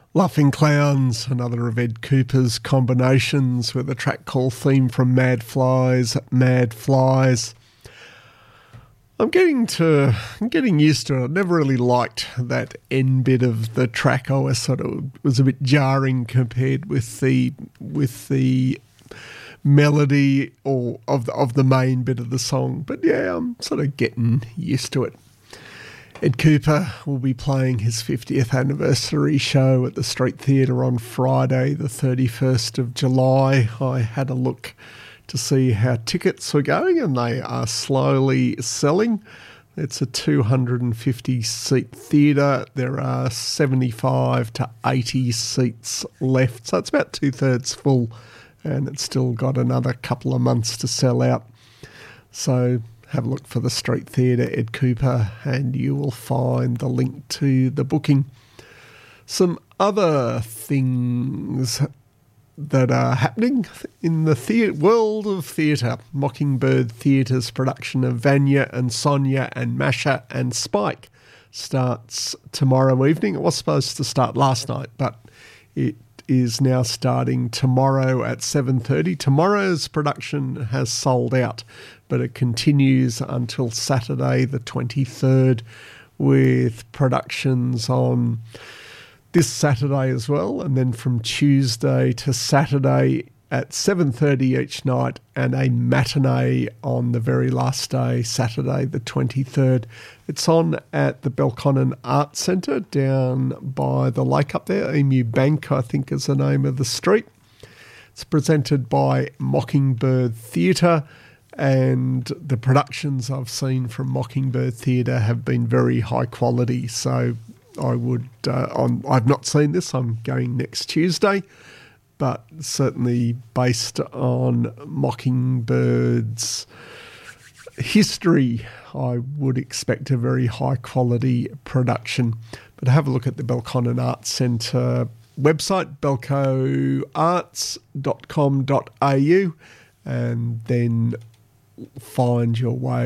Laughing Clowns, another of Ed Cooper's combinations with a track called Theme from Mad Flies, Mad Flies. I'm getting used to it. I never really liked that end bit of the track. I always thought it was a bit jarring compared with the melody or of the main bit of the song. But yeah, I'm sort of getting used to it. Ed Cooper will be playing his 50th anniversary show at the Street Theatre on Friday, the 31st of July. I had a look to see how tickets were going, and they are slowly selling. It's a 250-seat theatre. There are 75 to 80 seats left, so it's about two-thirds full, and it's still got another couple of months to sell out. So have a look for the Street Theatre, Ed Cooper, and you will find the link to the booking. Some other things that are happening in the world of theatre. Mockingbird Theatre's production of Vanya and Sonia and Masha and Spike starts tomorrow evening. It was supposed to start last night, but it is now starting tomorrow at 7:30. Tomorrow's production has sold out, but it continues until Saturday the 23rd with productions on this Saturday as well, and then from Tuesday to Saturday at 7:30 each night, and a matinee on the very last day, Saturday the 23rd. It's on at the Belconnen Arts Centre down by the lake up there. Emu Bank, I think, is the name of the street. It's presented by Mockingbird Theatre, and the productions I've seen from Mockingbird Theatre have been very high quality. So I've not seen this. I'm going next Tuesday, but certainly based on Mockingbird's history, I would expect a very high quality production. But have a look at the Belconnen Arts Centre website, belcoarts.com.au, and then find your way